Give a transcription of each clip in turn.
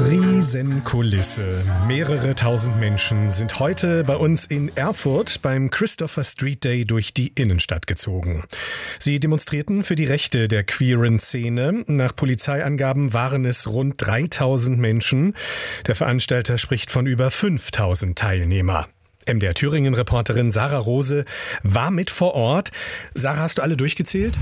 Riesenkulisse. Mehrere tausend Menschen sind heute bei uns in Erfurt beim Christopher Street Day durch die Innenstadt gezogen. Sie demonstrierten für die Rechte der queeren Szene. Nach Polizeiangaben waren es rund 3000 Menschen. Der Veranstalter spricht von über 5000 Teilnehmer. MDR Thüringen-Reporterin Sarah Rose war mit vor Ort. Sarah, hast du alle durchgezählt?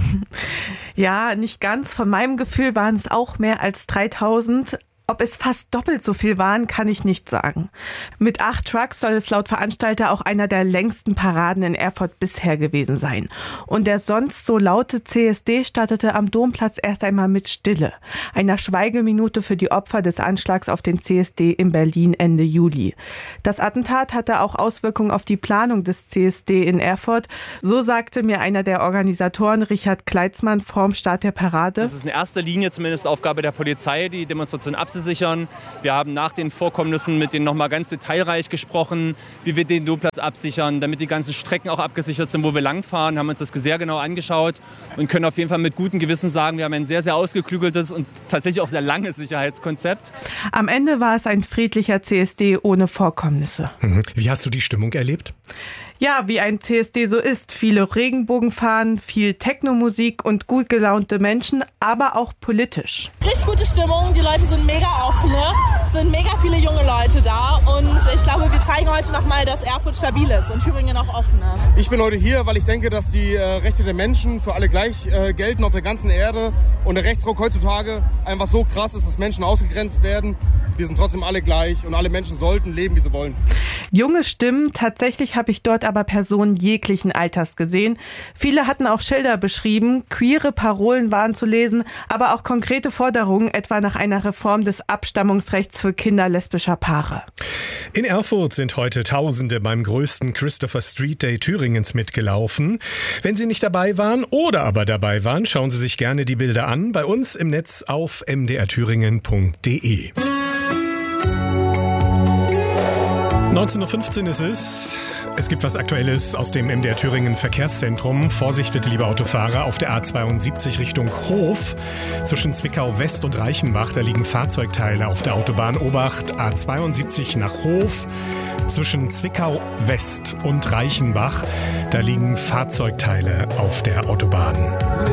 Ja, nicht ganz. Von meinem Gefühl waren es auch mehr als 3000. Ob es fast doppelt so viel waren, kann ich nicht sagen. Mit 8 Trucks soll es laut Veranstalter auch einer der längsten Paraden in Erfurt bisher gewesen sein. Und der sonst so laute CSD startete am Domplatz erst einmal mit Stille, einer Schweigeminute für die Opfer des Anschlags auf den CSD in Berlin Ende Juli. Das Attentat hatte auch Auswirkungen auf die Planung des CSD in Erfurt. So sagte mir einer der Organisatoren, Richard Kleitzmann, vorm Start der Parade. Das ist in erster Linie zumindest Aufgabe der Polizei, die Demonstration abzusichern. Wir haben nach den Vorkommnissen mit denen nochmal ganz detailreich gesprochen, wie wir den Domplatz absichern, damit die ganzen Strecken auch abgesichert sind, wo wir langfahren, haben uns das sehr genau angeschaut und können auf jeden Fall mit gutem Gewissen sagen, wir haben ein sehr, sehr ausgeklügeltes und tatsächlich auch sehr langes Sicherheitskonzept. Am Ende war es ein friedlicher CSD ohne Vorkommnisse. Wie hast du die Stimmung erlebt? Ja, wie ein CSD so ist. Viele Regenbogenfahnen, viel Techno-Musik und gut gelaunte Menschen, aber auch politisch. Richtig gute Stimmung, die Leute sind mega offen, es sind mega viele junge Leute da und ich glaube, wir zeigen heute nochmal, dass Erfurt stabil ist und Thüringen auch offen. Ich bin heute hier, weil ich denke, dass die Rechte der Menschen für alle gleich gelten auf der ganzen Erde und der Rechtsruck heutzutage einfach so krass ist, dass Menschen ausgegrenzt werden. Wir sind trotzdem alle gleich und alle Menschen sollten leben, wie sie wollen. Junge Stimmen, tatsächlich habe ich dort aber Personen jeglichen Alters gesehen. Viele hatten auch Schilder beschrieben, queere Parolen waren zu lesen, aber auch konkrete Forderungen, etwa nach einer Reform des Abstammungsrechts für Kinder lesbischer Paare. In Erfurt sind heute Tausende beim größten Christopher Street Day Thüringens mitgelaufen. Wenn Sie nicht dabei waren oder aber dabei waren, schauen Sie sich gerne die Bilder an bei uns im Netz auf mdrthüringen.de. 19.15 Uhr ist es. Es gibt was Aktuelles aus dem MDR Thüringen Verkehrszentrum. Vorsicht bitte, liebe Autofahrer, auf der A72 Richtung Hof. Zwischen Zwickau West und Reichenbach, da liegen Fahrzeugteile auf der Autobahn. Obacht, A72 nach Hof. Zwischen Zwickau West und Reichenbach, da liegen Fahrzeugteile auf der Autobahn.